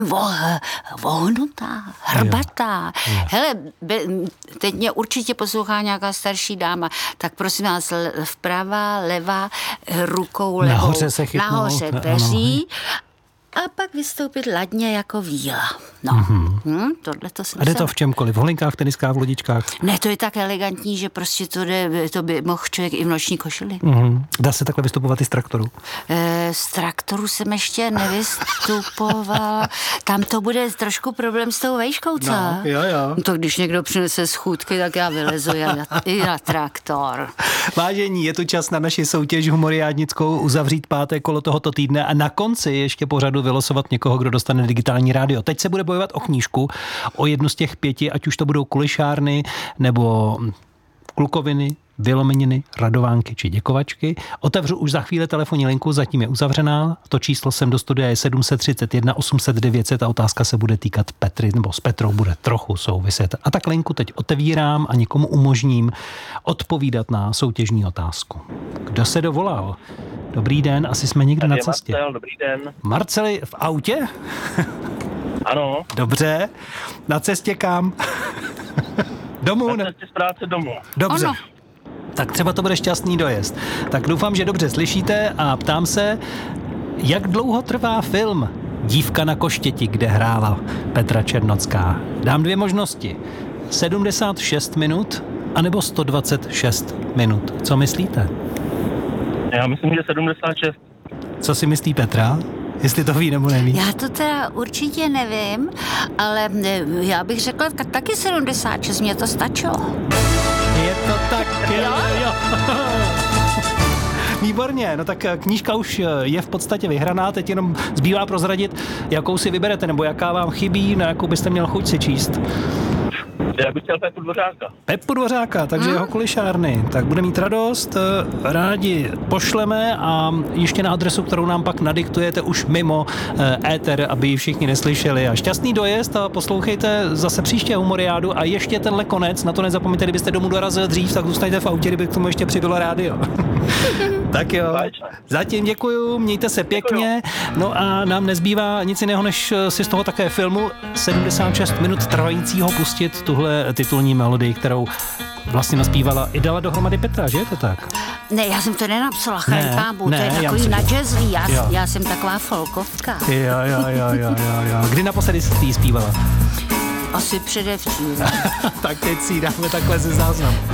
Vohnutá, hrbatá. Hele, teď mě určitě poslouchá nějaká starší dáma, tak prosím vás, vprava, levá, rukou levou. Nahoře se chytnout. Nahoře peří. A pak vystoupit ladně jako víla. No, tohle to jsem. A jde to v čemkoliv? V holinkách, teniskách, v lodičkách? Ne, to je tak elegantní, že prostě to by mohl člověk i v noční košili. Dá se takhle vystupovat i z traktoru? Z traktoru jsem ještě nevystupovala. Tam to bude trošku problém s tou vejškou, co? No, jo. To když někdo přinese schůdky, tak já vylezu i na traktor. Vážení, je tu čas na naši soutěž humoriádnickou uzavřít páté kolo tohoto týdne a na konci ještě pořadu vylosovat někoho, kdo dostane digitální rádio. Teď se bude bojovat o knížku, o jednu z těch 5, ať už to budou kulišárny nebo klukoviny, vylomeniny, radovánky či děkovačky. Otevřu už za chvíli telefonní linku, zatím je uzavřená. To číslo sem do studia je 731 800 900 a otázka se bude týkat Petry, nebo s Petrou bude trochu souviset. A tak linku teď otevírám a někomu umožním odpovídat na soutěžní otázku. Kdo se dovolal? Dobrý den, asi jsme někde na cestě. Marcel, dobrý den. Marceli, v autě? Ano. Dobře. Na cestě kam? Domů? Na cestě z práce domů. Dobře. Ano. Tak třeba to bude šťastný dojezd. Tak doufám, že dobře slyšíte a ptám se, jak dlouho trvá film Dívka na koštěti, kde hrála Petra Černocká. Dám 2 možnosti. 76 minut anebo 126 minut. Co myslíte? Já myslím, že 76. Co si myslí Petra? Jestli to ví nebo neví. Já to teda určitě nevím, ale já bych řekla taky 76, mě to stačilo. Je to tak, jo. Výborně, no tak knížka už je v podstatě vyhraná, teď jenom zbývá prozradit, jakou si vyberete, nebo jaká vám chybí, na jakou byste měl chuť si číst. Já bych chtěl Pepu Dvořáka. Pepu Dvořáka, takže jeho kulišárny. Tak bude mít radost, rádi pošleme a ještě na adresu, kterou nám pak nadiktujete už mimo éter, aby ji všichni neslyšeli. A šťastný dojezd a poslouchejte zase příště Humoriádu a ještě tenhle konec, na to nezapomeňte, kdybyste domů dorazil dřív, tak zůstaňte v autě, kdyby k tomu ještě přibylo rádio. Tak jo, zatím děkuju, mějte se pěkně, no a nám nezbývá nic jiného, než si z toho také filmu 76 minut trvajícího pustit tuhle titulní melodii, kterou vlastně naspívala i dala dohromady Petra, že je to tak? Ne, já jsem to nenapsala, chraň pámbu, to je takový na jazzlí, já jsem taková folkovka. Jo. Kdy naposledy jsi jí zpívala? Asi předevčírem. Tak teď si ji dáme takhle ze záznamu.